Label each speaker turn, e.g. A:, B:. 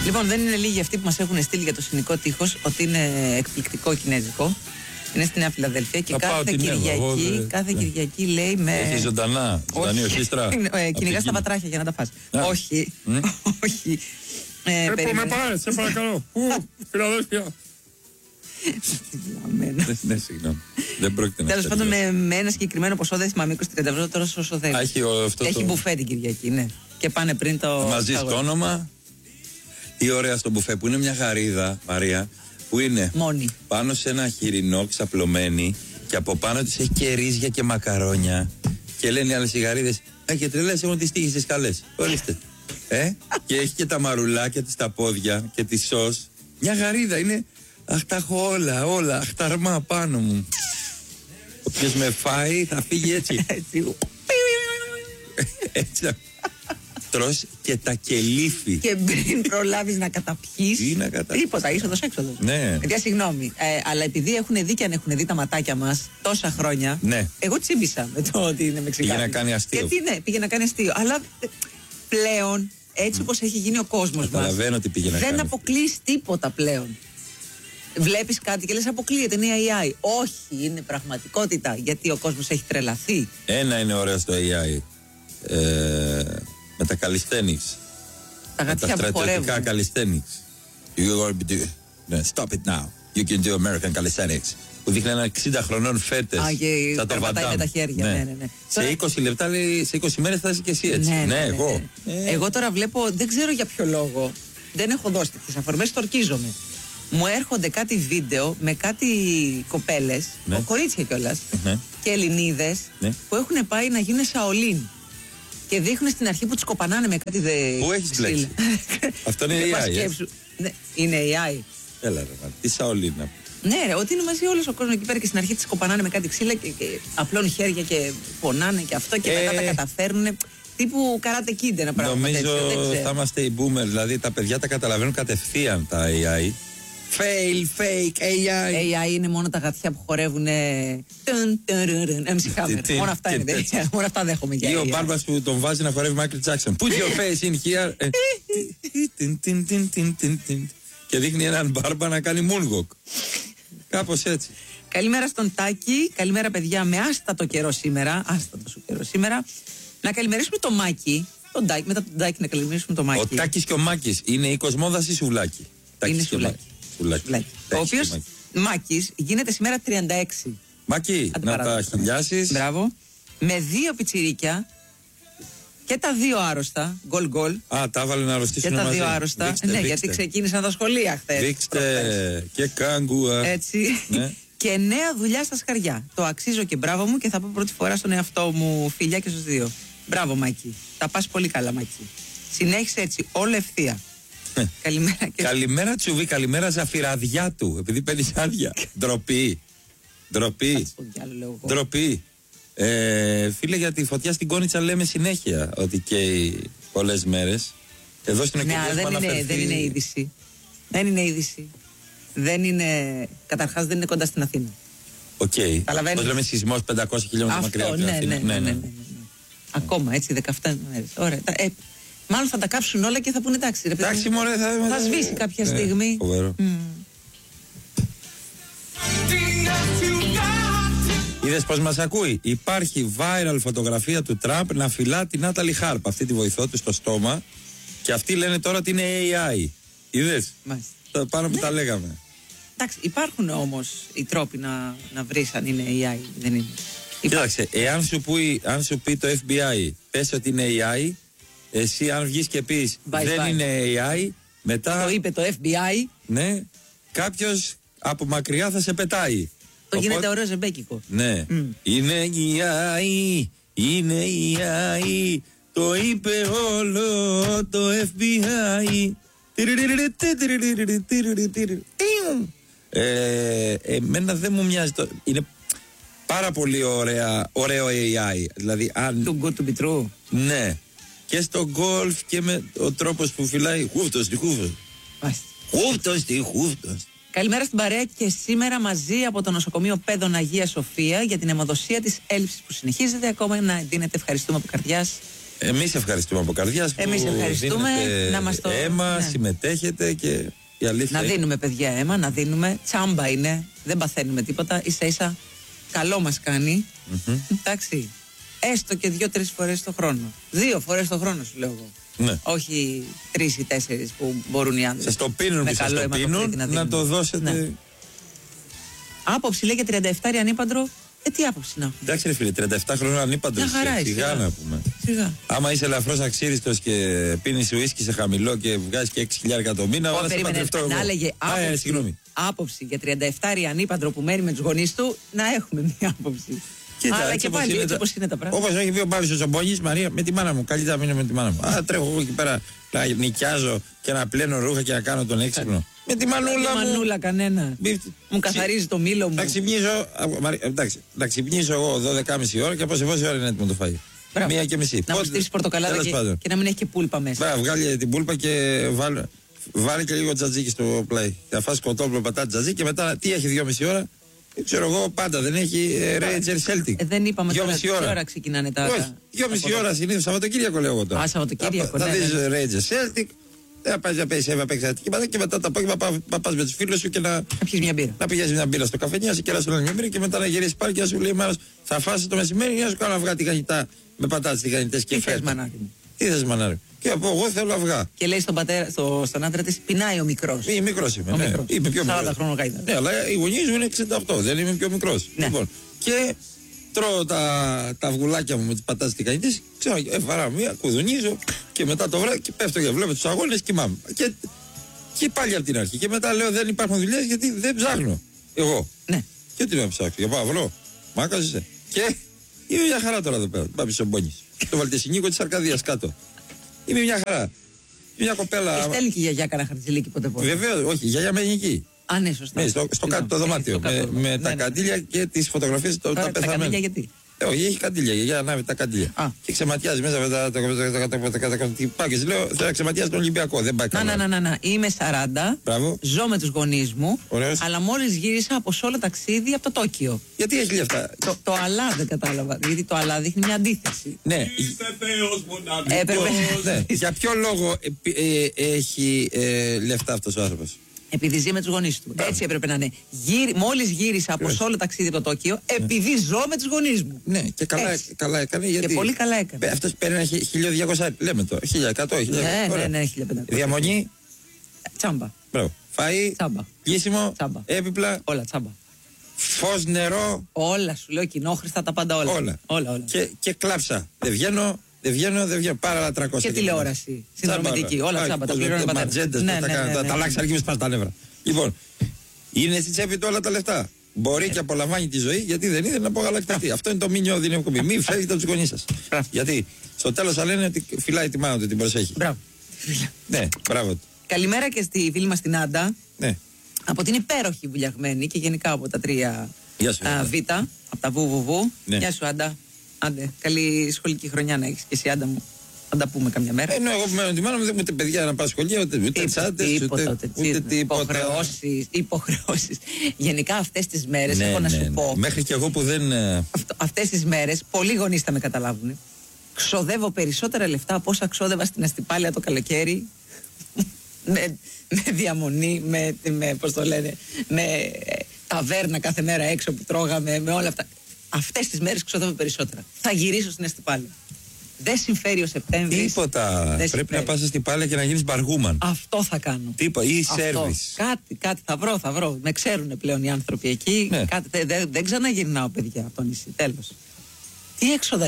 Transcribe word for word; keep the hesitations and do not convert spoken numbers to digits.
A: Λοιπόν, δεν είναι λίγοι αυτοί που μας έχουν στείλει για το Συνικό Τείχος ότι είναι εκπληκτικό κινέζικο. Είναι στη Νέα Φιλαδέλφια και
B: θα
A: κάθε Κυριακή,
B: εγώ, δε...
A: κάθε Κυριακή λέει με.
B: Έχει ζωντανά, ζωντανή ορχήστρα.
A: Κυνηγά τα πατράχια για να τα φας. Όχι. Όχι.
C: Με πάρε, σε παρακαλώ. Φιλαδέλφια.
B: Ναι, συγγνώμη. Δεν πρόκειται να.
A: Τέλος πάντων, με ένα συγκεκριμένο ποσό, δεν θυμάμαι, είκοσι τριάντα ευρώ τώρα όσο θέλει. Έχει μπουφέ την Κυριακή, ναι. Και πάνε πριν το.
B: Μαζί στο όνομα. Τι ωραία στο μπουφέ που είναι μια γαρίδα, Μαρία, που είναι
A: μόνη
B: πάνω σε ένα χοιρινό ξαπλωμένη και από πάνω της έχει και ρύζια και μακαρόνια. Και λένε οι άλλες οι γαρίδες, Α, και τρελές έχουν τις τύχες τις καλές. Ορίστε. ε? Και έχει και τα μαρουλάκια της στα πόδια και τη σως. Μια γαρίδα είναι. Αχ, τα έχω όλα, όλα, αχταρμά πάνω μου. Όποιος με φάει θα φύγει έτσι. Έτσι. Τρως και τα κελίφι.
A: Και πριν προλάβεις να καταπιείς.
B: Τι να καταπιείς.
A: Τίποτα, είσοδος έξοδος.
B: Ναι.
A: Γιατί συγγνώμη, ε, αλλά επειδή έχουν δει και αν έχουν δει τα ματάκια μας τόσα χρόνια.
B: Ναι.
A: Εγώ τσίμπησα με το ότι είναι Μεξικάνοι.
B: Πήγε να κάνει αστείο.
A: Γιατί ναι, πήγε να κάνει αστείο. Αλλά πλέον έτσι όπως έχει γίνει ο κόσμος μας.
B: Καταλαβαίνω ότι πήγε να
A: δεν
B: κάνει.
A: αποκλείεις τίποτα πλέον. Βλέπεις κάτι και λες αποκλείεται, είναι έι άι. Όχι, είναι πραγματικότητα. Γιατί ο κόσμος έχει τρελαθεί.
B: Ένα είναι ωραίο στο έι άι. Ε, με τα calisthenics.
A: Τα γατιά που χορεύουν.
B: Τα calisthenics. You do, stop it now. You can do American calisthenics. Που δείχνει ένα εξήντα χρονών φέτες.
A: Α, και
B: θα το
A: περπατάει με τα χέρια. Ναι. Ναι, ναι, ναι.
B: Σε είκοσι λεπτά λέει, σε είκοσι μέρες θα είσαι και εσύ έτσι.
A: Ναι,
B: ναι,
A: ναι, ναι,
B: εγώ.
A: Ναι. Ε. Εγώ τώρα βλέπω, δεν ξέρω για ποιο λόγο. Δεν έχω δώσει τέτοιες αφορμές, τορκίζομαι. Μου έρχονται κάτι βίντεο με κάτι κοπέλες,
B: ναι.
A: κορίτσια κιόλας,
B: ναι.
A: και Ελληνίδες, ναι. που έχουν πάει να γίνουν Σαολίν. Και δείχνουν στην αρχή που τις κοπανάνε με κάτι δε.
B: Πού έχεις μπλέξει. Αυτό είναι έι άι. Ε?
A: Ναι, είναι έι άι.
B: Έλα ρε, τι Σαολίν.
A: Ναι, ρε, ότι είναι μαζί όλος ο κόσμος εκεί πέρα και στην αρχή τις κοπανάνε με κάτι ξύλα και, και απλώνουν χέρια και πονάνε και αυτό και ε... μετά τα καταφέρνουν. Τύπου καράτε κίντε ένα πράγμα.
B: Νομίζω
A: τέτοιο,
B: θα είμαστε οι boomer, δηλαδή τα παιδιά τα καταλαβαίνουν κατευθείαν τα έι άι. Fail, fake, έι άι.
A: έι άι είναι μόνο τα γατιά που χορεύουν. εμ σι Hammer. Μόνο αυτά είναι. Μόνο αυτά δέχομαι για έι άι.
B: Ή ο Μπάρμπας που τον βάζει να χορεύει Michael Jackson. Put your face in here. Και δείχνει έναν Μπάρμπα να κάνει moonwalk. Κάπως έτσι.
A: Καλημέρα στον Τάκη. Καλημέρα, παιδιά, με άστατο καιρό σήμερα. Άστατο σου καιρό σήμερα. Να καλημερίσουμε το Μάκη. Τον Τάκη, μετά τον Τάκη να καλημερίσουμε το Μάκη.
B: Ο Τάκης και ο Μάκης είναι η Κοσμόδας ή Σουβλάκη.
A: Είναι Σουβλάκη. Σουβλάκη. Ο οποίος Μάκης γίνεται σήμερα τριάντα έξι.
B: Μάκη, να τα χιλιάσεις.
A: Μπράβο. Με δύο πιτσιρίκια και τα δύο άρρωστα. Γκολ γκολ.
B: Α, τα έβαλε να αρρωστήσουν
A: μαζί. Και τα
B: μαζί.
A: δύο άρρωστα.
B: Δείξτε,
A: ναι,
B: δείξτε.
A: Γιατί ξεκίνησαν τα σχολεία χθες.
B: Δείξτε και κάγκουα.
A: Έτσι.
B: Ναι.
A: Και νέα δουλειά στα σκαριά. Το αξίζω και μπράβο μου και θα πω πρώτη φορά στον εαυτό μου, φιλιά και στους δύο. Μπράβο, Μάκη. Τα πας πολύ καλά, Μάκη. Συνέχισε έτσι, όλο ευθεία. Καλημέρα, και...
B: καλημέρα Τσουβί, καλημέρα Ζαφυραδιά του. Επειδή παίρνει άδεια. Ντροπή. Ντροπή. Ντροπή. Ε, φίλε, για τη φωτιά στην Κόνιτσα λέμε συνέχεια ότι καίει πολλές μέρες. Εδώ στην εκπομπή
A: ναι, δεν, αναφερθεί... δεν είναι είδηση. Δεν είναι είδηση. Δεν είναι. Καταρχάς δεν είναι κοντά στην Αθήνα.
B: Οκ. Okay. Πώς λέμε σεισμός πεντακόσια χιλιόμετρα μακριά από την
A: ναι,
B: Αθήνα.
A: Ναι, ναι, ναι, ναι, ναι, ναι. Ακόμα έτσι, δεκαεπτά μέρες. Ωραία. Ε, μάλλον θα τα κάψουν όλα και θα πούνε εντάξει. Ρε,
B: εντάξει, μωρέ, θα,
A: θα σβήσει κάποια ναι, στιγμή.
B: Φοβερό. Mm. Είδες πως μας ακούει. Υπάρχει viral φωτογραφία του Τραμπ να φυλά την Νάταλι Χάρπ, αυτή τη βοηθό του στο στόμα. Και αυτοί λένε τώρα ότι είναι έι άι. Είδες. Μάλιστα. Πάνω που ναι. τα λέγαμε.
A: Εντάξει, υπάρχουν όμως οι τρόποι να, να βρεις αν είναι έι άι. Δεν είναι.
B: Κοίταξε, εάν σου, πει, αν σου πει το εφ μπι άι πες ότι είναι έι άι, εσύ αν βγεις και πεις bye, δεν bye. είναι έι άι, μετά.
A: Το είπε το εφ μπι άι.
B: Ναι, κάποιος από μακριά θα σε πετάει.
A: Το Οπότε, γίνεται ωραίο ζεμπέκικο.
B: Ναι. Mm. Είναι έι άι, είναι έι άι, το είπε όλο το εφ μπι άι. Ε, εμένα δεν μου μοιάζει το... Είναι πάρα πολύ ωραία, ωραίο έι άι. Δηλαδή αν...
A: Too good to be true.
B: Ναι. Και στο γκολφ και με ο τρόπος που φυλάει χούφτος στη χούφτος. Χούφτος στη χούφτος.
A: Καλημέρα στην παρέα και σήμερα μαζί από το νοσοκομείο Πέδων Αγία Σοφία για την αιμοδοσία της έλλειψης που συνεχίζεται ακόμα να δίνεται. Ευχαριστούμε από καρδιάς
B: Εμείς ευχαριστούμε από καρδιάς που
A: Εμείς ευχαριστούμε
B: δίνετε
A: να μας το...
B: αίμα,
A: ναι.
B: συμμετέχετε και η αλήθεια.
A: Να δίνουμε παιδιά αίμα, να δίνουμε. Τσάμπα είναι, δεν παθαίνουμε τίποτα. Ίσα ίσα καλό μας κάνει.
B: Mm-hmm.
A: Εντάξει. Έστω και δύο-τρεις φορές το χρόνο. Δύο φορές το χρόνο σου λέω εγώ.
B: Ναι.
A: Όχι τρεις ή τέσσερις που μπορούν οι άνδρες.
B: Σας το πίνουν και σας το πίνουν, να, να το δώσετε.
A: Ναι. Άποψη λέει για τριάντα εφτά ανήπαντρο. Ε, τι άποψη να έχουμε.
B: Εντάξει, ρε φίλε, τριάντα επτά χρόνια ανήπαντρος. Σιγά να πούμε.
A: Σιγά.
B: Άμα είσαι ελαφρώς αξίριστος και πίνεις ουίσκι σε χαμηλό και βγάζεις και έξι χιλιάρικα το μήνα, όλα σε παντρευτώ εγώ.
A: Να έλεγε άποψη,
B: Α, ε,
A: άποψη για τριάντα εφτά ανήπαντρο που μένει με τους γονείς του, να έχουμε μια άποψη.
B: Κοίτα,
A: αλλά
B: έτσι
A: και
B: όπως
A: πάλι
B: είναι
A: έτσι
B: τα...
A: όπως είναι τα πράγματα.
B: Όπως έχει πει ο Πάβης ο Τσομπόνης, Μαρία, με τη μάνα μου. Καλύτερα μείνω με τη μάνα μου. Α, τρέχω εγώ εκεί πέρα να νοικιάζω και να πλένω ρούχα και να κάνω τον έξυπνο. Με τη μανούλα μου.
A: Με τη μανούλα κανένα. Μη... Μου καθαρίζει το μήλο μου.
B: Να ξυπνήσω, εντάξει, να ξυπνήσω εγώ δώδεκα και μισή ώρα και από σε πόση ώρα είναι έτοιμο το φαγητό.
A: Μπράβο.
B: Μία και μισή.
A: Να μου στείλεις πορτοκαλάδα και, και να μην έχει και πούλπα μέσα.
B: Μπράβο, βγάλει την πούλπα και βάλει, βάλει και λίγο τζατζίκι στο πλάι. Θα φας κοτόπουλο, πατάτη, τζατζίκι και μετά τι έχει δυόμιση ώρα. Ξέρω εγώ πάντα, δεν έχει Ρέιτζερ Celtic.
A: Ε, δεν είπαμε τώρα τι
B: ώρα.
A: ώρα ξεκινάνε τα.
B: Όχι, δυόμιση ώρα συνήθως Σαββατοκύριακο λέω εγώ τώρα.
A: Α, Σαββατοκύριακο.
B: Θα
A: ναι,
B: δεις
A: ναι.
B: Ρέιτζερ Celtic, θα πας να παίξεις ένα παίξεις και μετά το απόγευμα να πας με τους φίλους σου και να,
A: να πιεις μια μπύρα.
B: Να πηγαίνεις μια μπύρα στο καφενείο, να σε κεράσεις μια μπύρα και μετά να γυρίσεις πάλι και να σου λέει μάρας, θα φάσεις το μεσημέρι για να σου κάνω αυγά τηγανιτά με πατάτες τηγανιτές και φέτα. Τι θες μανάρι. Και από εγώ θέλω αυγά.
A: Και λέει στον πατέρα, στο, στον άντρα της, πεινάει ο μικρός.
B: Είμαι μικρός είμαι. Ναι.
A: Μικρός.
B: Είμαι πιο μικρός. Ναι, αλλά οι γονείς μου είναι εξήντα οκτώ, δεν είμαι πιο μικρός.
A: Ναι.
B: Λοιπόν, και τρώω τα, τα αυγουλάκια μου με τις πατάτες τηγανιτές, ξέρω, ε, βαράω μία, κουδουνίζω και μετά το βράδυ και πέφτω και βλέπω τους αγώνες και κοιμάμαι. Και, και πάλι από την αρχή. Και μετά λέω δεν υπάρχουν δουλειές γιατί δεν ψάχνω. Εγώ.
A: Ναι.
B: Και τι να ψάξω, για πάω βρω. Μάκας είσαι. Και είμαι μια χαρά τώρα εδώ πέρα. Πάμε στον Μπόνις. Το Βαλτεσινίκο της Αρκαδίας κάτω. Είμαι μια χαρά. Μια κοπέλα.
A: Και στέλνει και η γιαγιά κανένα χαρτζηλίκι ποτέ ποτέ.
B: Βεβαίως, όχι, η γιαγιά μένει εκεί.
A: Α, ναι, σωστά.
B: Ναι, στο, στο κάτω το δωμάτιο. Με, με τα καντήλια και τις φωτογραφίες των πεθαμένων.
A: Τα καντήλια γιατί.
B: Ε, όχι, έχει καντήλια, για να ανάβει τα καντήλια. Α. Και ξεματιάζει μέσα με τα. Τι πάει και λέω, θέλω να ξεματιάζει τον Ολυμπιακό. Δεν πάει καλά.
A: Να, να, να, να. Είμαι σαράντα.
B: Μπράβο.
A: Ζω με τους γονείς μου.
B: Ωραίος.
A: Αλλά μόλις γύρισα από σόλο ταξίδι από το Τόκιο.
B: Γιατί έχει λεφτά.
A: Το, το αλλά δεν κατάλαβα. Γιατί το αλλά δείχνει μια αντίθεση.
B: Ναι.
C: Είστε Θεός μοναδικός.
A: Έπρεπε.
B: Ναι. Για ποιο λόγο ε, ε, έχει ε, λεφτά αυτός ο άνθρωπος.
A: Επειδή ζει με τους γονείς του. Μπράβο. Έτσι έπρεπε να είναι. Γύρι, μόλις γύρισα από σόλο ταξίδι από το Τόκιο, επειδή ζω με τους γονείς μου.
B: Ναι, και καλά, καλά έκανε. Γιατί
A: και πολύ καλά έκανε.
B: Αυτός παίρνει ένα χίλια διακόσια, λέμε το. χίλια εκατό, χίλια
A: εκατό. Ναι, ναι, ναι, χίλια πεντακόσια.
B: Διαμονή.
A: Τσάμπα.
B: Μπράβο. Φαΐ.
A: Τσάμπα.
B: Πλήσιμο.
A: Τσάμπα.
B: Έπιπλα.
A: Όλα τσάμπα.
B: Φως, νερό.
A: Όλα σου λέω κοινόχρηστα τα πάντα όλα.
B: Όλα.
A: όλα, όλα.
B: Και, και κλάψα. Δεν βγαίνω. Δεν βγαίνω, δεν βγαίνω. Πάρα τριακόσια.
A: Και τηλεόραση. Συνδρομητική. Όλα τσάμπα. Τα πληρώνει πατέρα.
B: Ματζέντες, τα αλλάξει αρχή με σπάς τα νεύρα. Λοιπόν, είναι στη τσέπη του όλα τα λεφτά. Μπορεί και απολαμβάνει τη ζωή γιατί δεν ήθελε να πω γαλακτευτεί. Αυτό είναι το μήνυμα οδυνεύει κουμπί. Μην φεύγετε από τους γονείς σας. Γιατί στο τέλος θα λένε ότι φυλάει τη μάνα του, την προσέχει.
A: Μπράβο.
B: Ναι, μπράβο.
A: Καλημέρα και στη φίλη μας την Άντα.
B: Ναι.
A: Από την υπέροχη βουλιαγμένη και γενικά από τα τρία
B: σου,
A: α, Β, από τα βουβουβου.
B: Ναι.
A: Γεια σου Άντα. Άντε, καλή σχολική χρονιά να έχεις και εσύ Άντα μου. Θα τα πούμε καμιά μέρα.
B: Ενώ εγώ που μένω τη μάνα μου δεν μου ούτε παιδιά να πάω σχολεία, ούτε, ούτε τσάντες, ούτε, ούτε, ούτε τίποτα.
A: Υποχρεώσεις, υποχρεώσεις. Γενικά αυτές τις μέρες
B: ναι,
A: έχω
B: ναι,
A: να σου
B: ναι.
A: πω.
B: Μέχρι και εγώ που δεν.
A: Αυτό, αυτές τις μέρες, πολλοί γονείς θα με καταλάβουν. Ξοδεύω περισσότερα λεφτά από όσα ξόδευα στην Αστυπάλια το καλοκαίρι. με, με διαμονή, με, με, πώς το λένε, με ε, ταβέρνα κάθε μέρα έξω που τρώγαμε, με όλα αυτά. Αυτές τις μέρες ξοδεύω περισσότερα. Θα γυρίσω στην Αστυπάλια. Δεν συμφέρει ο Σεπτέμβρης.
B: Τίποτα. Πρέπει συμφέρει. Να πας στην Πάλαια και να γίνεις μπαργούμαν.
A: Αυτό θα κάνω.
B: Τίποτα. Ή σέρβις.
A: Κάτι, κάτι θα βρω, θα βρω. Με ξέρουν πλέον οι άνθρωποι εκεί.
B: Ναι.
A: Κάτι, δεν, δεν ξαναγυρνάω, παιδιά, από το νησί. Τέλος. Τι έξοδα